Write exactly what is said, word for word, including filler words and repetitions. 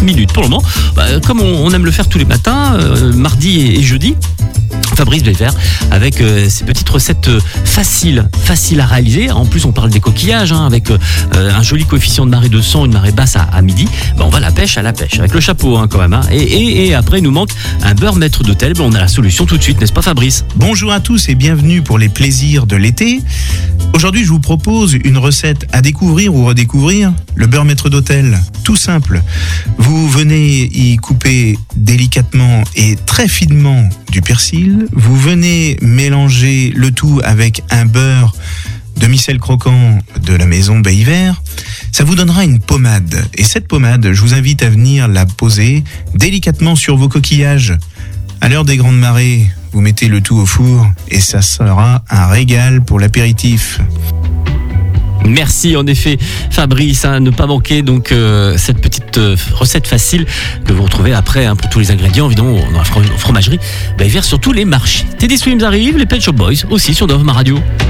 minutes. Pour le moment, bah, comme on, on aime le faire tous les matins, euh, mardi et, et jeudi, Fabrice Belver avec euh, ces petites recettes euh, faciles, faciles à réaliser. En plus, on parle des coquillages hein, avec euh, un joli coefficient de marée de cent, une marée basse à, à midi. Ben, on va à la pêche à la pêche avec le chapeau hein, quand même. Hein. Et, et, et après, il nous manque un beurre maître d'hôtel. Ben, on a la solution tout de suite, n'est-ce pas, Fabrice? Bonjour à tous et bienvenue pour les plaisirs de l'été. Aujourd'hui, je vous propose une recette à découvrir ou redécouvrir, le beurre maître d'hôtel. Tout simple. Vous venez y couper délicatement et très finement du persil. Vous venez mélanger le tout avec un beurre demi-sel croquant de la maison Bayver. Ça vous donnera une pommade. Et cette pommade, je vous invite à venir la poser délicatement sur vos coquillages. À l'heure des grandes marées, vous mettez le tout au four et ça sera un régal pour l'apéritif. Merci en effet Fabrice, hein, ne pas manquer donc euh, cette petite euh, recette facile que vous retrouvez après hein, pour tous les ingrédients évidemment dans la fromagerie Bayver sur tous les marchés. Teddy Swims arrive, les Pet Shop Boys aussi sur Dove Ma Radio.